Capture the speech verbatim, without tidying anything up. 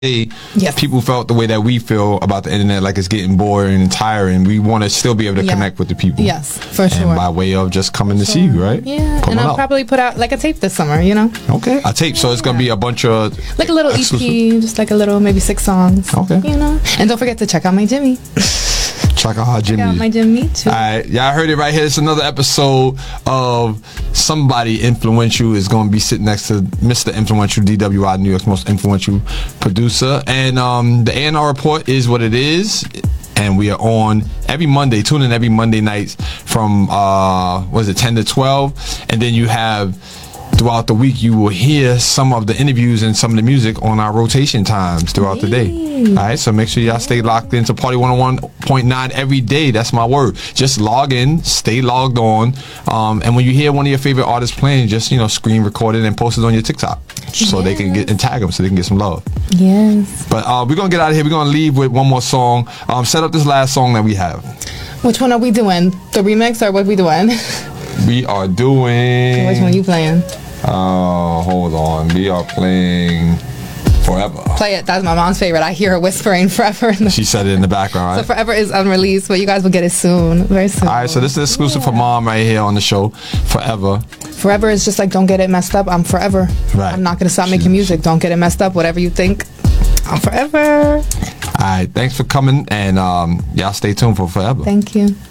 Yes. People felt the way that we feel about the internet, like it's getting boring and tiring. We want to still be able to Yeah. connect with the people. Yes, for and sure. by way of just coming to see you, right? Yeah, Put and one I'll out. probably put out like a tape this summer, you know? Okay, a tape. So it's gonna be a bunch of Like a little exclusive- E P, just like a little, maybe six songs. Okay. You know? And don't forget to check out my Jimmy. Check out how Check Jimmy. out my Jimmy too. All right, y'all heard it right here. It's another episode of Somebody Influential is going to be sitting next to Mister Influential, D W I, New York's most influential producer. And um, the A and R Report is what it is. And we are on every Monday. Tune in every Monday nights from, uh, what is it, ten to twelve. And then you have, throughout the week, you will hear some of the interviews and some of the music on our rotation times throughout the day. All right, so make sure y'all stay locked into Party one oh one point nine every day. That's my word. Just log in, stay logged on, um, and when you hear one of your favorite artists playing, just, you know, screen record it and post it on your TikTok so Yes. they can get and tag them so they can get some love. Yes. But uh, we're gonna get out of here. We're gonna leave with one more song. Um, set up this last song that we have. Which one are we doing? The remix or what we doing? We are doing. Which one you playing? Uh, hold on. We are playing Forever. Play it. That's my mom's favorite. I hear her whispering Forever. In the She said it in the background, So right? Forever is unreleased, but you guys will get it soon. Very soon. All right, so this is exclusive for Mom right here on the show. Forever. Forever is just like, don't get it messed up. I'm forever. Right. I'm not going to stop She- making music. Don't get it messed up. Whatever you think, I'm forever. All right, thanks for coming, and um, y'all stay tuned for Forever. Thank you.